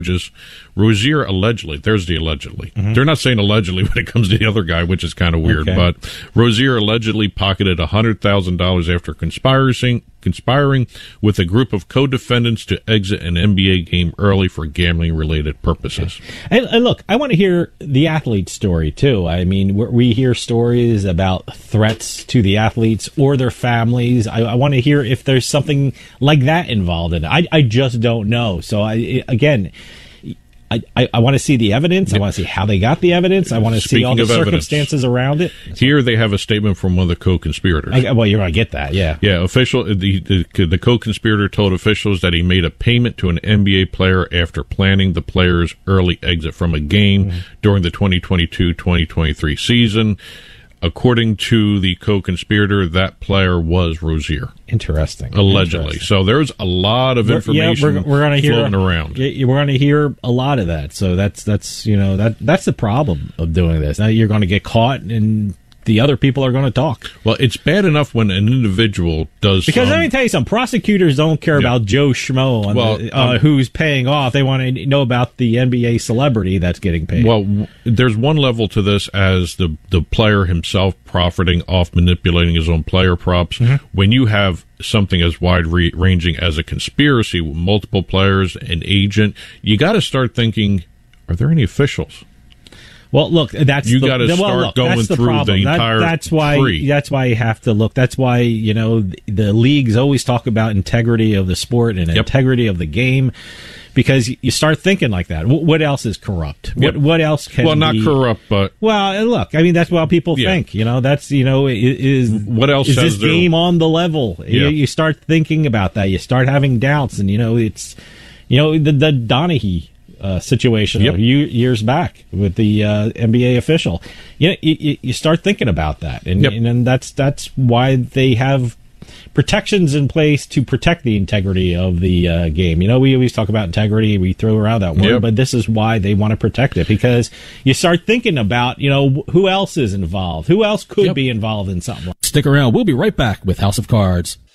charges. Rozier allegedly, there's the allegedly. They're not saying allegedly when it comes to the other guy, which is kind of weird, but Rozier allegedly pocketed $100,000 after conspiring with a group of co-defendants to exit an NBA game early for gambling-related purposes. And look, I want to hear the athlete story, too. I mean, we hear stories about threats to the athletes or their families. I want to hear if there's something like that involved in it. I just don't know. So, I want to see the evidence. I want to see how they got the evidence. I want to see all the circumstances around it. Here they have a statement from one of the co-conspirators. Well, you're going to get that, yeah. Yeah, the co-conspirator told officials that he made a payment to an NBA player after planning the player's early exit from a game during the 2022-2023 season. According to the co-conspirator, that player was Rozier. Interesting. Allegedly. So there's a lot of information floating around. We're going to hear a lot of that. So that's the problem of doing this. Now you're going to get caught and the other people are going to talk. Well, it's bad enough when an individual does. Because let me tell you something, prosecutors don't care about Joe Schmo who's paying off. They want to know about the NBA celebrity that's getting paid. Well, there's one level to this as the player himself profiting off manipulating his own player props. When you have something as wide-ranging as a conspiracy with multiple players, an agent, you got to start thinking, are there any officials? Well, look, that's you got to start going through the entire tree. That's why you have to look. That's why the leagues always talk about integrity of the sport and integrity of the game, because you start thinking like that. What else is corrupt? What else can? Well, not corrupt, but look. I mean, that's what people think. That's is what else is this game on the level? You start thinking about that. You start having doubts, and it's the Donaghy situation years back with the NBA official. You start thinking about that, and that's why they have protections in place to protect the integrity of the game. We always talk about integrity, we throw around that word, but this is why they want to protect it, because you start thinking about who else is involved, who else could be involved in something. Stick around, we'll be right back with House of Cards.